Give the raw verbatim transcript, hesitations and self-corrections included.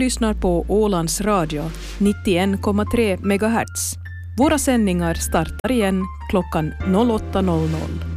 lyssnar på Ålands Radio nittioen komma tre megahertz. Våra sändningar startar igen klockan åtta noll noll.